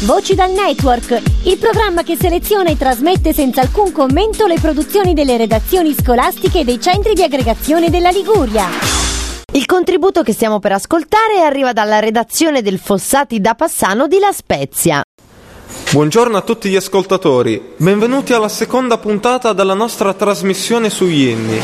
Voci dal Network, il programma che seleziona e trasmette senza alcun commento le produzioni delle redazioni scolastiche e dei centri di aggregazione della Liguria. Il contributo che stiamo per ascoltare arriva dalla redazione del Fossati da Passano di La Spezia. Buongiorno a tutti gli ascoltatori, benvenuti alla seconda puntata della nostra trasmissione sugli inni.